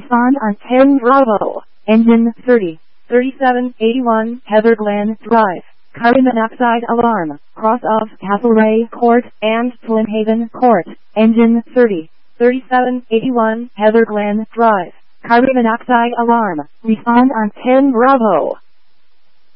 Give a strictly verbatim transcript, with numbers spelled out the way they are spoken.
Respond on ten Bravo. Engine thirty. thirty-seven eighty-one Heather Glen Drive. Carbon monoxide alarm. Cross of Castlereagh Court and Flinthaven Court. Engine thirty. thirty-seven eighty-one Heather Glen Drive. Carbon monoxide alarm. Respond on ten Bravo.